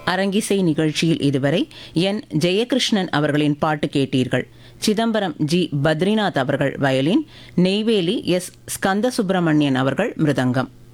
அரங்கிசை நிகழ்ச்சியில் இதுவரை என் ஜெயகிருஷ்ணன் அவர்களின் பாட்டு கேட்டீர்கள். சிதம்பரம் ஜி பத்ரிநாத் அவர்கள் வயலின், நெய்வேலி எஸ் ஸ்கந்த சுப்பிரமணியன் அவர்கள் மிருதங்கம்.